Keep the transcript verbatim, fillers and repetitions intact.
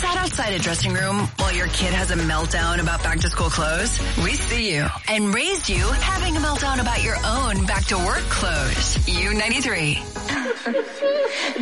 sat outside a dressing room while your kid has a meltdown about back to school clothes? We see you and raised you having a meltdown about your own back to work clothes. U ninety-three.